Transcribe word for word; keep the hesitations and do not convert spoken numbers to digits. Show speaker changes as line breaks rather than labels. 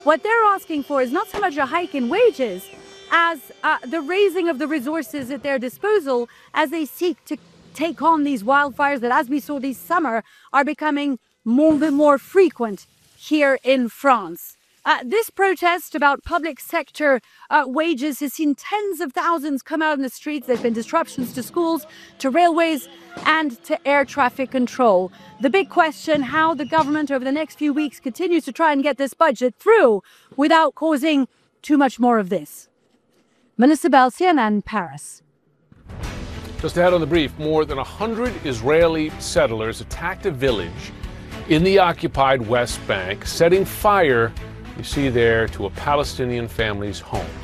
What they're asking for is not so much a hike in wages as uh, the raising of the resources at their disposal as they seek to take on these wildfires that, as we saw this summer, are becoming more and more frequent here in France. Uh, this protest about public sector uh, wages has seen tens of thousands come out in the streets. There have been disruptions to schools, to railways, and to air traffic control. The big question, how the government over the next few weeks continues to try and get this budget through without causing too much more of this. Melissa Bell, C N N, Paris.
Just ahead on The Brief, more than one hundred Israeli settlers attacked a village in the occupied West Bank, setting fire, you see there, to a Palestinian family's home.